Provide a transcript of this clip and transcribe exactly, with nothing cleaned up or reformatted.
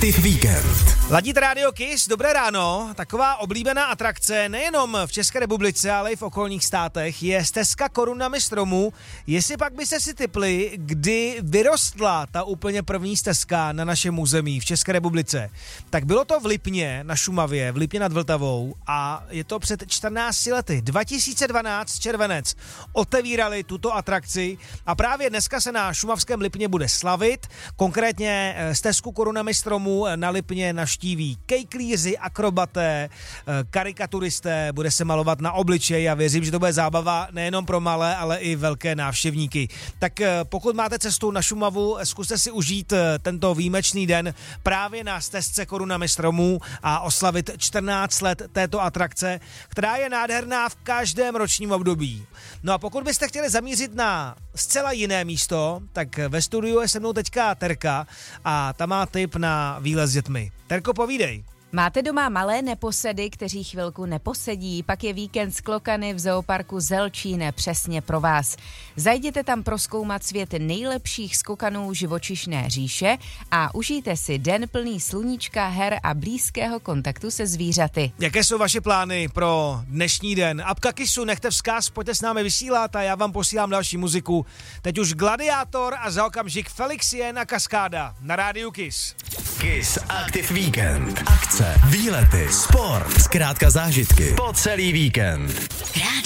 Aktiv Víkend. Ladíte Radio Kiss, dobré ráno. Taková oblíbená atrakce nejenom v České republice, ale i v okolních státech je stezka korunami stromů. Jestli pak byste si tipli, kdy vyrostla ta úplně první stezka na našem území v České republice, tak bylo to v Lipně na Šumavě, v Lipně nad Vltavou a je to před čtrnácti lety. dva tisíce dvanáct červenec otevírali tuto atrakci a právě dneska se na šumavském Lipně bude slavit. Konkrétně stezku korunami stromů na Lipně navštíví kejklíři, akrobaté, karikaturisté, bude se malovat na obličej a věřím, že to bude zábava nejenom pro malé, ale i velké návštěvníky. Tak pokud máte cestu na Šumavu, zkuste si užít tento výjimečný den právě na stezce korunami stromů a oslavit čtrnáct let této atrakce, která je nádherná v každém ročním období. No a pokud byste chtěli zamířit na zcela jiné místo, tak ve studiu je se mnou teďka Terka a ta má tip na výlet s dětmi. Terko, povídej. Máte doma malé neposedy, kteří chvilku neposedí, pak je víkend s klokany v zooparku Zelčín přesně pro vás. Zajděte tam prozkoumat svět nejlepších skokanů živočišné říše a užijte si den plný sluníčka, her a blízkého kontaktu se zvířaty. Jaké jsou vaše plány pro dnešní den? Apka Kissu, nechte vzkaz, pojďte s námi vysílat a já vám posílám další muziku. Teď už Gladiátor a za okamžik Felixien a Kaskáda na rádiu Kiss. Kiss Aktiv Víkend. Akce, výlety, sport, zkrátka zážitky po celý víkend.